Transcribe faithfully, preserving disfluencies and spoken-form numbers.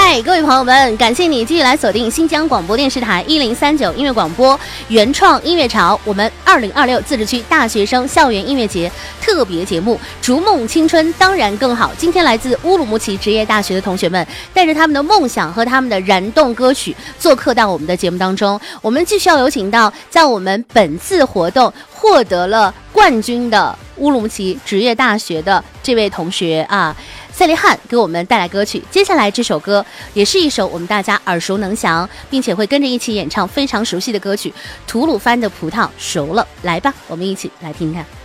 嗨，各位朋友们，感谢你继续来锁定新疆广播电视台一零三九音乐广播原创音乐潮，我们二零二六自治区大学生校园音乐节特别节目《逐梦青春当然更好》。今天来自乌鲁木齐职业大学的同学们，带着他们的梦想和他们的燃动歌曲，做客到我们的节目当中。我们继续要有请到在我们本次活动获得了冠军的乌鲁木齐职业大学的这位同学啊。赛利汉给我们带来歌曲，接下来这首歌也是一首我们大家耳熟能详，并且会跟着一起演唱非常熟悉的歌曲《吐鲁番的葡萄熟了》。来吧，我们一起来听看。